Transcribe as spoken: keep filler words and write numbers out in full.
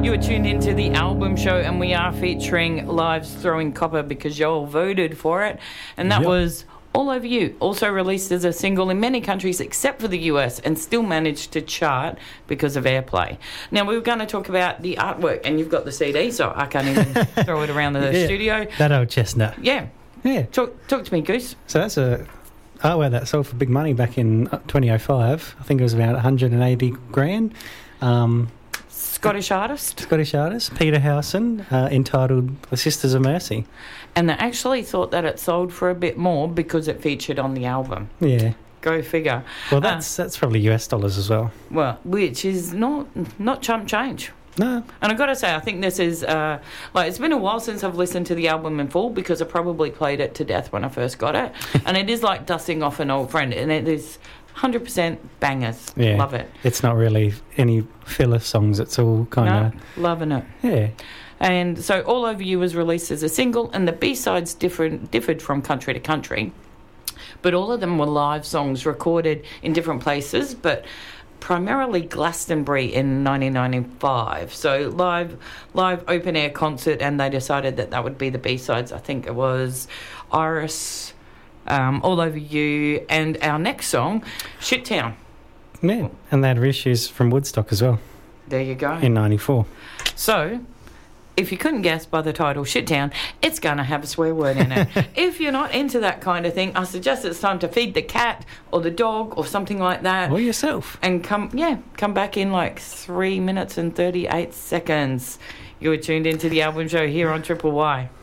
You are tuned into the album show, and we are featuring Live's Throwing Copper because y'all voted for it, and that Yep. was All Over You, also released as a single in many countries except for the U S, and still managed to chart because of airplay. Now, we were going to talk about the artwork, and you've got the C D, so I can't even throw it around the Yeah, studio. That old chestnut. Yeah. Yeah. Talk, talk to me, Goose. So that's a artwork that sold for big money back in twenty oh five. I think it was about one hundred eighty grand. Um, Scottish artist. Scottish artist, Peter Howson, uh, entitled The Sisters of Mercy. And they actually thought that it sold for a bit more because it featured on the album. Yeah. Go figure. Well, that's uh, that's probably U S dollars as well. Well, which is not not chump change. No. And I've got to say, I think this is, uh, like, it's been a while since I've listened to the album in full because I probably played it to death when I first got it. And it is like dusting off an old friend. And it is one hundred percent bangers. Yeah. Love it. It's not really any filler songs. It's all kind of... No, loving it. Yeah. And so All Over You was released as a single, and the B-sides different, differed from country to country. But all of them were live songs recorded in different places, but primarily Glastonbury in nineteen ninety-five. So live live open-air concert, and they decided that that would be the B-sides. I think it was Iris, um, All Over You, and our next song, Shit Town. Yeah. And they had reissues from Woodstock as well There you go. in ninety-four. So, if you couldn't guess by the title Shit Town, it's going to have a swear word in it. If you're not into that kind of thing, I suggest it's time to feed the cat or the dog or something like that. Or yourself. And come, yeah, come back in like three minutes and thirty-eight seconds. You're tuned into the album show here on Triple Y.